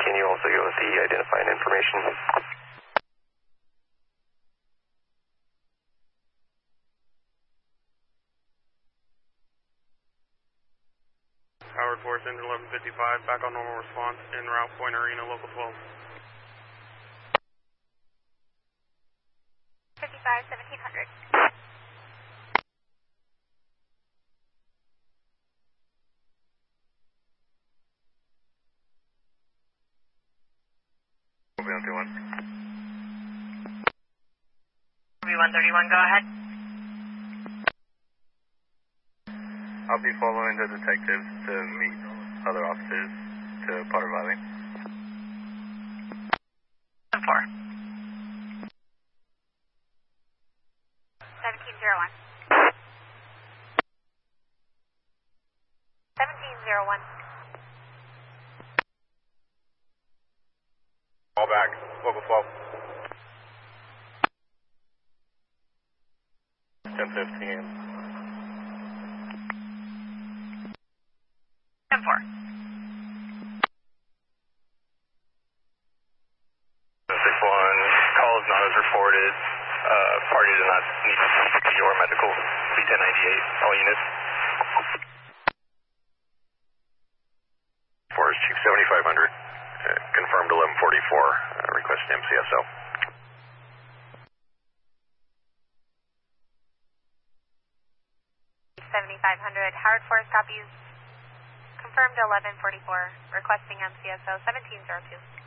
can you also go with the identifying information? Howard Force, engine 1155, back on normal response, en route, Point Arena, local 12. 55, 1700. V131, go ahead. I'll be following the detectives to meet other officers to Potter Valley. 4. 1701. 1701. All back, local 12. 1015. 10-4. 6-1, call is not as reported. Party does not need CPT or medical. C1098, all units. Forest Chief 7500, confirmed 1144, request MCSO. 7500, Howard Force copies. Confirmed 1144, requesting MCSO 1702.